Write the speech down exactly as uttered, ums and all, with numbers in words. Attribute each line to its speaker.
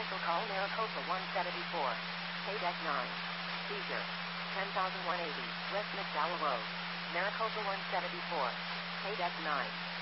Speaker 1: Commercial call Maricopa one seventy-four. Pay deck nine. Seizure. ten thousand one hundred eighty, West McDowell Road. Maricopa one seventy-four. Pay deck nine.